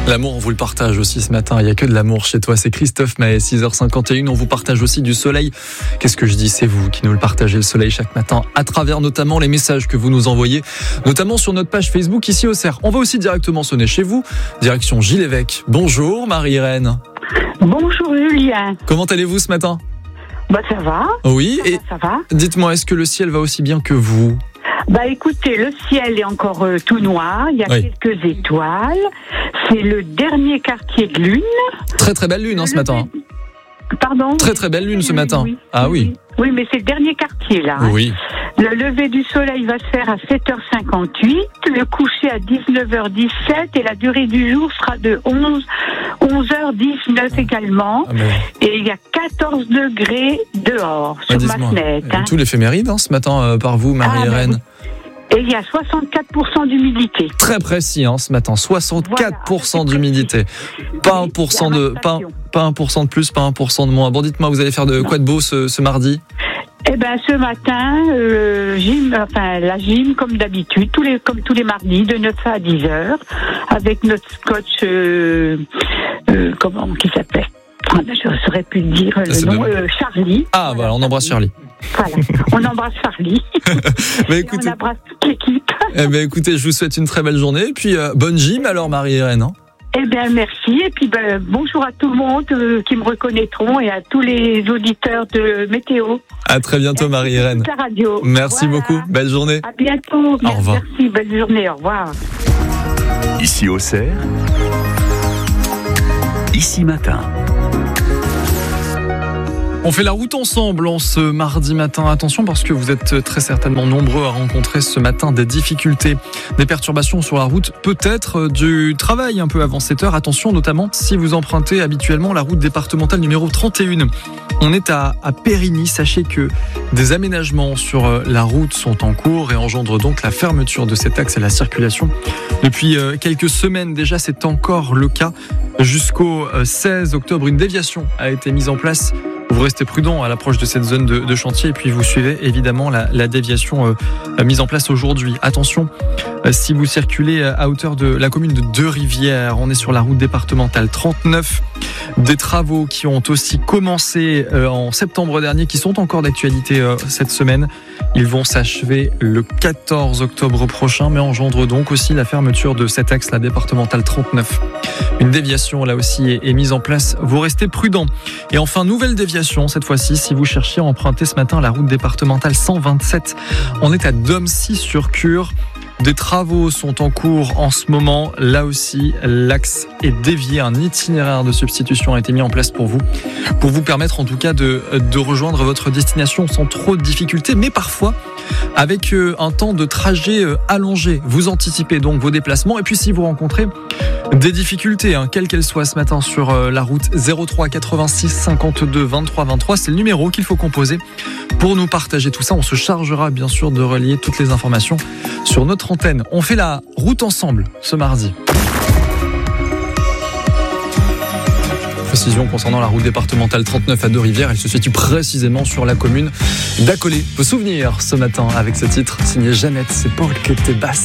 L'amour, on vous le partage aussi ce matin. Il n'y a que de l'amour chez toi. C'est Christophe Maé, 6h51. On vous partage aussi du soleil. Qu'est-ce que je dis ? C'est vous qui nous le partagez, le soleil, chaque matin, à travers notamment les messages que vous nous envoyez, notamment sur notre page Facebook ici au CERF. On va aussi directement sonner chez vous. Direction Gilles-Évêque. Bonjour Marie-Irène. Bonjour Julien. Comment allez-vous ce matin ? Ça va. Oui, Ça va. Dites-moi, est-ce que le ciel va aussi bien que vous ? Écoutez, le ciel est encore tout noir, il y a quelques étoiles, c'est le dernier quartier de lune. Très très belle lune ce matin. Pardon ? Très très belle lune ce matin. Oui. Ah oui. Oui, mais c'est le dernier quartier là. Oui. Le lever du soleil va se faire à 7h58, le coucher à 19h17 et la durée du jour sera de 11h19 également. Et il y a 14 degrés dehors sur ma fenêtre. Tout l'éphéméride ce matin par vous, Marie-Irène. Et il y a 64% d'humidité. Très précis ce matin, 64% d'humidité. Pas 1% de plus, pas 1% de moins. Bon, dites-moi, vous allez faire quoi de beau ce mardi ? Ce matin, la gym comme d'habitude, comme tous les mardis, de 9 à 10h, avec notre coach, qui s'appelle ? Je ne saurais plus dire le nom, Charlie. Ah, voilà, on embrasse Charlie. Voilà, on embrasse Charlie. Écoutez, on embrasse toute l'équipe. Écoutez, je vous souhaite une très belle journée. Et puis, bonne gym alors, Marie-Irène. Merci. Et puis, bonjour à tout le monde qui me reconnaîtront et à tous les auditeurs de Météo. À très bientôt, Marie-Irène. La radio. Merci beaucoup. Belle journée. À bientôt. Au revoir. Merci. Belle journée. Au revoir. Ici au CERF, Ici Matin. On fait la route ensemble en ce mardi matin. Attention parce que vous êtes très certainement nombreux à rencontrer ce matin des difficultés, des perturbations sur la route, peut-être du travail un peu avant 7h. Attention notamment si vous empruntez habituellement la route départementale numéro 31. On est à Périgny. Sachez que des aménagements sur la route sont en cours et engendrent donc la fermeture de cet axe à la circulation. Depuis quelques semaines déjà, c'est encore le cas. Jusqu'au 16 octobre, une déviation a été mise en place. Vous restez prudent à l'approche de cette zone de chantier et puis vous suivez évidemment la déviation mise en place aujourd'hui. Attention, si vous circulez à hauteur de la commune de Deux-Rivières, on est sur la route départementale 39. Des travaux qui ont aussi commencé en septembre dernier, qui sont encore d'actualité cette semaine. Ils vont s'achever le 14 octobre prochain, mais engendrent donc aussi la fermeture de cet axe, la départementale 39. Une déviation là aussi est mise en place. Vous restez prudent. Et enfin, nouvelle déviation cette fois-ci, si vous cherchiez à emprunter ce matin la route départementale 127. On est à Domcy-sur-Cure. Des travaux sont en cours en ce moment. Là aussi, l'axe est dévié. Un itinéraire de substitution a été mis en place pour vous permettre en tout cas de rejoindre votre destination sans trop de difficultés, mais parfois avec un temps de trajet allongé. Vous anticipez donc vos déplacements. Et puis si vous rencontrez des difficultés, quelles qu'elles soient ce matin sur la route, 03 86 52 23 23, c'est le numéro qu'il faut composer pour nous partager tout ça. On se chargera bien sûr de relier toutes les informations sur notre antenne. On fait la route ensemble ce mardi. Précision concernant la route départementale 39 à Deux-Rivières, elle se situe précisément sur la commune d'Accolé. Vos souvenirs ce matin avec ce titre signé Jeannette, c'est Paul qui était basse.